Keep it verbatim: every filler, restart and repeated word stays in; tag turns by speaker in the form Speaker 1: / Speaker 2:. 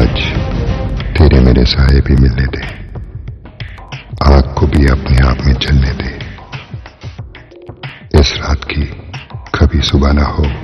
Speaker 1: आज तेरे मेरे साए भी मिलने दे, आग को भी अपने आप में जलने दे। इस रात की कभी सुबह ना हो,